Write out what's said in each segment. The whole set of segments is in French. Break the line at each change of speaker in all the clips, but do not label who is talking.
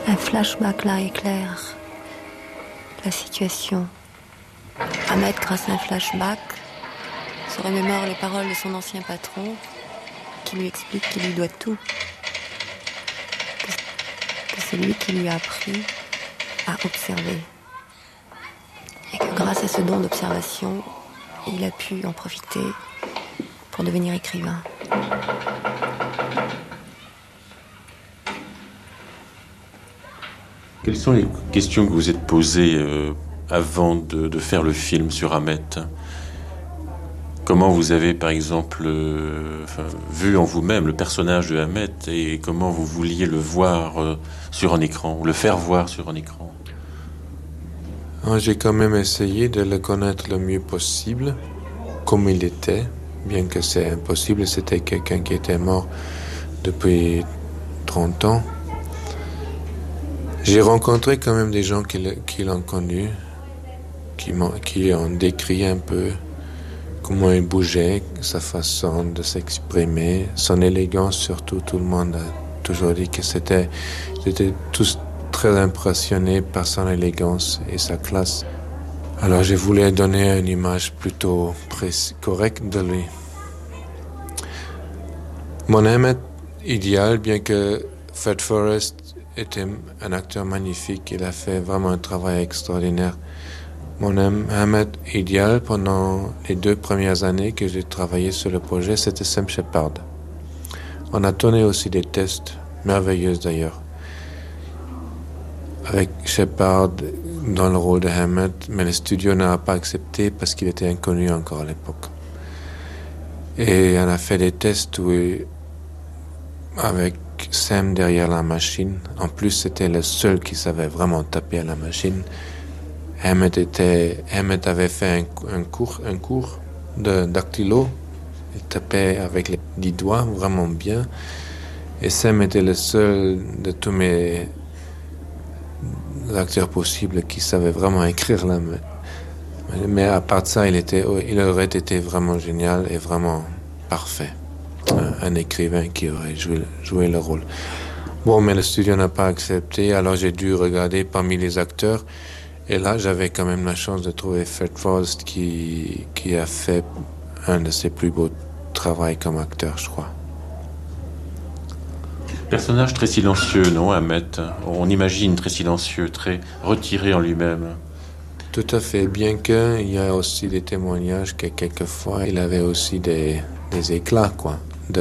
Un flashback là éclaire la situation. Ahmed, grâce à un flashback, se remémore les paroles de son ancien patron qui lui explique qu'il lui doit tout. Que c'est lui qui lui a appris à observer. Et que grâce à ce don d'observation, il a pu en profiter pour devenir écrivain.
Quelles sont les questions que vous vous êtes posées avant de faire le film sur Ahmet ? Comment vous avez, par exemple, vu en vous-même le personnage de Ahmet et comment vous vouliez le voir sur un écran, ou le faire voir sur un écran ?
J'ai quand même essayé de le connaître le mieux possible, comme il était, bien que c'est impossible. C'était quelqu'un qui était mort depuis 30 ans. J'ai rencontré quand même des gens qui l'ont connu, qui ont décrit un peu comment il bougeait, sa façon de s'exprimer, son élégance surtout. Tout le monde a toujours dit que j'étais tous très impressionnés par son élégance et sa classe. Alors je voulais donner une image plutôt correcte de lui. Mon Ahmet idéal, bien que Fred Forrest était un acteur magnifique, il a fait vraiment un travail extraordinaire. Mon Ahmet idéal pendant les 2 premières années que j'ai travaillé sur le projet, c'était Sam Shepard. On a tourné aussi des tests merveilleux d'ailleurs, avec Shepard dans le rôle de Ahmet, mais le studio n'a pas accepté parce qu'il était inconnu encore à l'époque. Et on a fait des tests avec Sam derrière la machine. En plus, c'était le seul qui savait vraiment taper à la machine. Ahmet avait fait un cours de dactylo. Il tapait avec les 10 doigts vraiment bien. Et Sam était le seul de tous mes acteurs possibles qui savait vraiment écrire là. Mais à part de ça, il aurait été vraiment génial et vraiment parfait. Un écrivain qui aurait joué le rôle. Bon, mais le studio n'a pas accepté, alors j'ai dû regarder parmi les acteurs. Et là, j'avais quand même la chance de trouver Fred Forrest qui a fait un de ses plus beaux travaux comme acteur, je crois.
Personnage très silencieux, non, Ahmet ? On imagine très silencieux, très retiré en lui-même.
Tout à fait, bien qu'il y a aussi des témoignages que quelquefois, il avait aussi des éclats, quoi,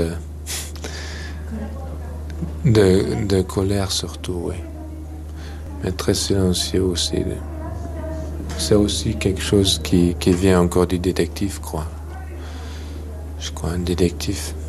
de colère surtout, oui. Mais très silencieux aussi. C'est aussi quelque chose qui vient encore du détective, quoi. Je crois, un détective